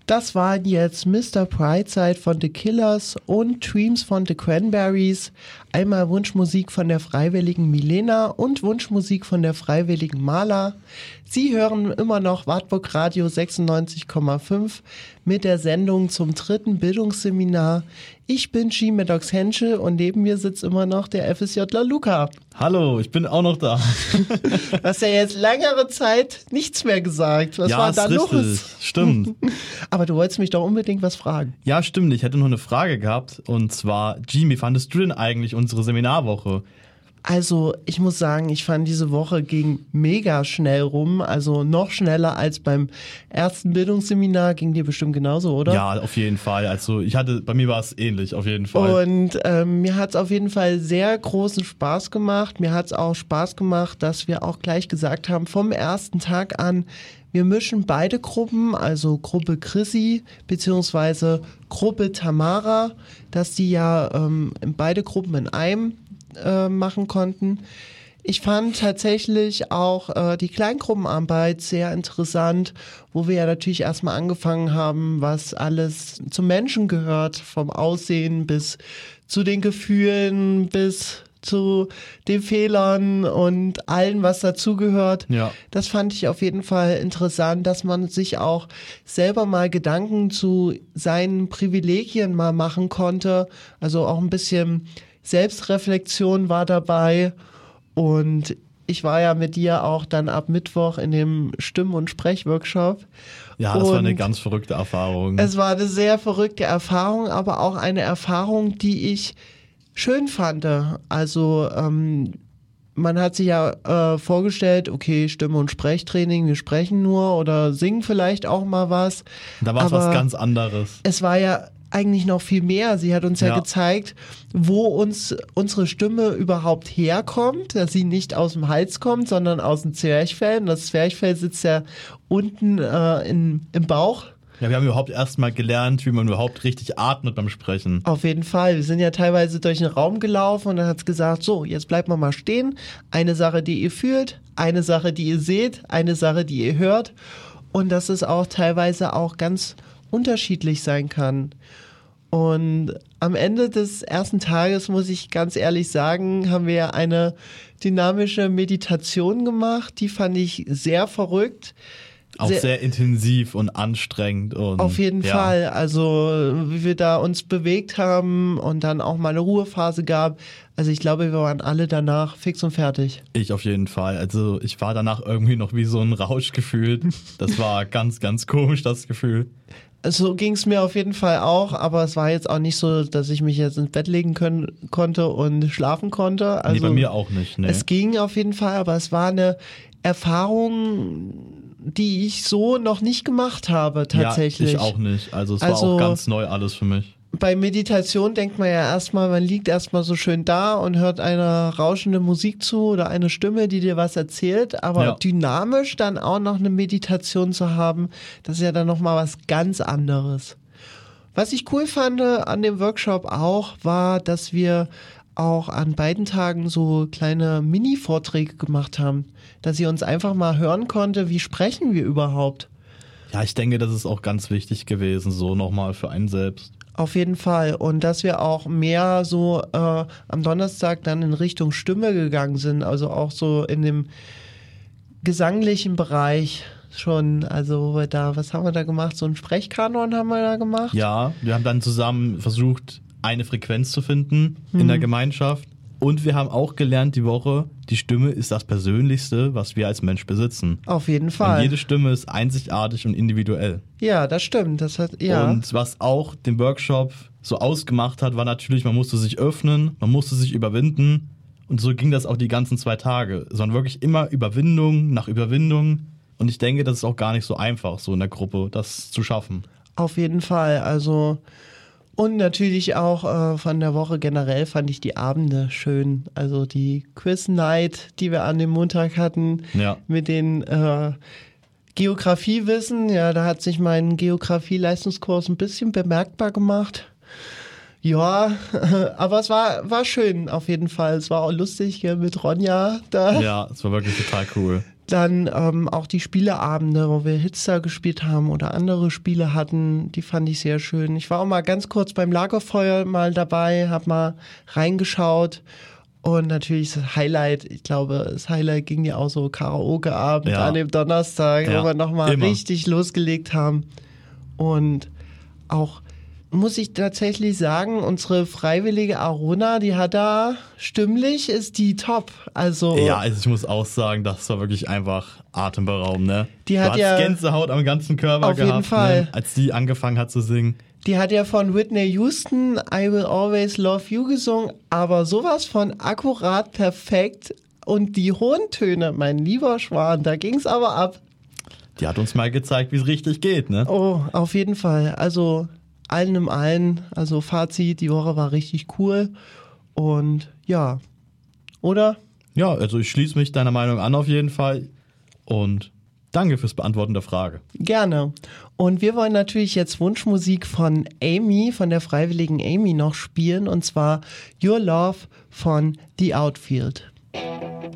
Das waren jetzt Mr. Brightside von The Killers und Dreams von The Cranberries. Einmal Wunschmusik von der freiwilligen Milena und Wunschmusik von der freiwilligen Maler. Sie hören immer noch Wartburg Radio 96,5 mit der Sendung zum 3. Bildungsseminar. Ich bin G. Maddox Henschel und neben mir sitzt immer noch der FSJler Luca. Hallo, ich bin auch noch da. Du hast ja jetzt längere Zeit nichts mehr gesagt. Was war da los? Stimmt. Aber du wolltest mich doch unbedingt was fragen. Ja, stimmt. Ich hätte noch eine Frage gehabt. Und zwar, G, wie fandest du denn eigentlich unsere Seminarwoche? Also ich muss sagen, ich fand diese Woche ging mega schnell rum, also noch schneller als beim ersten Bildungsseminar, ging dir bestimmt genauso, oder? Ja, auf jeden Fall. Also bei mir war es ähnlich, auf jeden Fall. Und mir hat es auf jeden Fall sehr großen Spaß gemacht. Mir hat es auch Spaß gemacht, dass wir auch gleich gesagt haben, vom ersten Tag an, wir mischen beide Gruppen, also Gruppe Chrissy beziehungsweise Gruppe Tamara, dass die ja beide Gruppen in einem machen konnten. Ich fand tatsächlich auch die Kleingruppenarbeit sehr interessant, wo wir ja natürlich erstmal angefangen haben, was alles zum Menschen gehört, vom Aussehen bis zu den Gefühlen, bis zu den Fehlern und allem, was dazugehört. Ja. Das fand ich auf jeden Fall interessant, dass man sich auch selber mal Gedanken zu seinen Privilegien mal machen konnte. Also auch ein bisschen Selbstreflexion war dabei und ich war ja mit dir auch dann ab Mittwoch in dem Stimm- und Sprechworkshop. Ja, das war eine ganz verrückte Erfahrung. Es war eine sehr verrückte Erfahrung, aber auch eine Erfahrung, die ich schön fand. Also man hat sich ja vorgestellt, okay, Stimme- und Sprechtraining, wir sprechen nur oder singen vielleicht auch mal was. Da war es was ganz anderes. Es war ja eigentlich noch viel mehr. Sie hat uns ja gezeigt, wo uns unsere Stimme überhaupt herkommt, dass sie nicht aus dem Hals kommt, sondern aus dem Zwerchfell. Und das Zwerchfell sitzt ja unten im Bauch. Ja, wir haben überhaupt erstmal gelernt, wie man überhaupt richtig atmet beim Sprechen. Auf jeden Fall. Wir sind ja teilweise durch den Raum gelaufen und dann hat es gesagt, so, jetzt bleibt man mal stehen. Eine Sache, die ihr fühlt, eine Sache, die ihr seht, eine Sache, die ihr hört. Und dass es auch teilweise auch ganz unterschiedlich sein kann. Und am Ende des ersten Tages, muss ich ganz ehrlich sagen, haben wir eine dynamische Meditation gemacht. Die fand ich sehr verrückt. Auch sehr intensiv und anstrengend. Und auf jeden Fall. Also wie wir da uns bewegt haben und dann auch mal eine Ruhephase gab. Also ich glaube, wir waren alle danach fix und fertig. Ich auf jeden Fall. Also ich war danach irgendwie noch wie so ein Rausch gefühlt. Das war ganz, ganz komisch, das Gefühl. So ging es mir auf jeden Fall auch, aber es war jetzt auch nicht so, dass ich mich jetzt ins Bett legen konnte und schlafen konnte. Also, nee, bei mir auch nicht. Nee. Es ging auf jeden Fall, aber es war eine Erfahrung, die ich so noch nicht gemacht habe tatsächlich. Ja, ich auch nicht. Also es war auch ganz neu alles für mich. Bei Meditation denkt man ja erstmal, man liegt erstmal so schön da und hört einer rauschende Musik zu oder eine Stimme, die dir was erzählt, aber dynamisch dann auch noch eine Meditation zu haben, das ist ja dann nochmal was ganz anderes. Was ich cool fand an dem Workshop auch, war, dass wir auch an beiden Tagen so kleine Mini-Vorträge gemacht haben, dass ihr uns einfach mal hören konnte, wie sprechen wir überhaupt. Ja, ich denke, das ist auch ganz wichtig gewesen, so nochmal für einen selbst. Auf jeden Fall. Und dass wir auch mehr so am Donnerstag dann in Richtung Stimme gegangen sind, also auch so in dem gesanglichen Bereich schon. Also was haben wir da gemacht? So einen Sprechkanon haben wir da gemacht? Ja, wir haben dann zusammen versucht, eine Frequenz zu finden in der Gemeinschaft. Und wir haben auch gelernt die Woche, die Stimme ist das Persönlichste, was wir als Mensch besitzen. Auf jeden Fall. Und jede Stimme ist einzigartig und individuell. Ja, das stimmt. Und was auch den Workshop so ausgemacht hat, war natürlich, man musste sich öffnen, man musste sich überwinden. Und so ging das auch die ganzen 2 Tage. Es waren wirklich immer Überwindung nach Überwindung. Und ich denke, das ist auch gar nicht so einfach, so in der Gruppe, das zu schaffen. Auf jeden Fall. Also und natürlich auch von der Woche generell fand ich die Abende schön. Also die Quiz Night, die wir an dem Montag hatten, mit den Geografiewissen. Ja, da hat sich mein Geografie-Leistungskurs ein bisschen bemerkbar gemacht. Ja, aber es war schön auf jeden Fall. Es war auch lustig mit Ronja da. Ja, es war wirklich total cool. Dann auch die Spieleabende, wo wir Hitstar gespielt haben oder andere Spiele hatten, die fand ich sehr schön. Ich war auch mal ganz kurz beim Lagerfeuer mal dabei, habe mal reingeschaut. Und natürlich das Highlight, ich glaube, das Highlight ging ja auch so Karaoke-Abend an dem Donnerstag, wo wir nochmal richtig losgelegt haben. Und auch, muss ich tatsächlich sagen, unsere freiwillige Arona, die hat da stimmlich, ist die top. Also ich muss auch sagen, das war wirklich einfach atemberaubend, ne? Die hat du hast Gänsehaut am ganzen Körper auf gehabt, jeden Fall. Ne? Als die angefangen hat zu singen. Die hat ja von Whitney Houston I Will Always Love You gesungen, aber sowas von akkurat perfekt und die hohen Töne, mein lieber Schwan, da ging's aber ab. Die hat uns mal gezeigt, wie es richtig geht, ne? Oh, auf jeden Fall. Also allen im allen, also Fazit, die Woche war richtig cool und ja, oder? Ja, also ich schließe mich deiner Meinung an auf jeden Fall und danke fürs Beantworten der Frage. Gerne. Und wir wollen natürlich jetzt Wunschmusik von Amy, von der freiwilligen Amy noch spielen, und zwar Your Love von The Outfield.